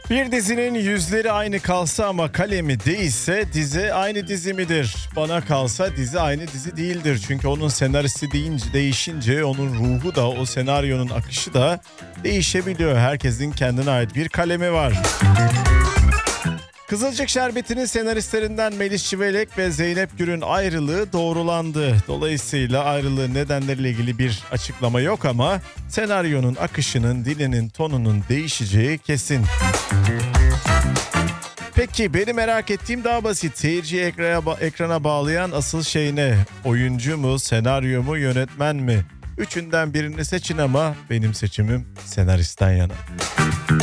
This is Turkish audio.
Bir dizinin yüzleri aynı kalsa ama kalemi değişse dizi aynı dizi midir? Bana kalsa dizi aynı dizi değildir. Çünkü onun senaristi değişince onun ruhu da o senaryonun akışı da değişebiliyor. Herkesin kendine ait bir kalemi var. Kızılcık Şerbeti'nin senaristlerinden Melis Çivelek ve Zeynep Gür'ün ayrılığı doğrulandı. Dolayısıyla ayrılığın nedenleriyle ilgili bir açıklama yok ama senaryonun akışının, dilinin, tonunun değişeceği kesin. Peki benim merak ettiğim daha basit. Seyirciyi ekrana bağlayan asıl şey ne? Oyuncu mu, senaryo mu, yönetmen mi? Üçünden birini seçin ama benim seçimim senaristten yana.